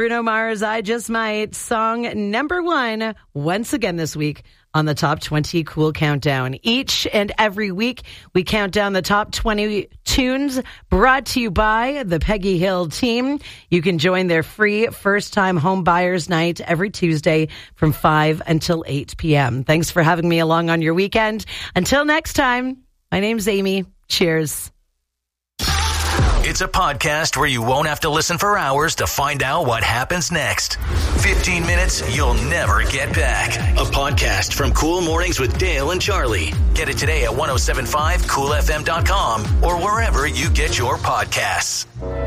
Bruno Mars, I Just Might, song number 1, once again this week on the Top 20 Cool Countdown. Each and every week, we count down the top 20 tunes brought to you by the Peggy Hill team. You can join their free first-time home buyers night every Tuesday from 5 until 8 p.m. Thanks for having me along on your weekend. Until next time, my name's Amy. Cheers. It's a podcast where you won't have to listen for hours to find out what happens next. 15 minutes you'll never get back. A podcast from Cool Mornings with Dale and Charlie. Get it today at 1075coolfm.com or wherever you get your podcasts.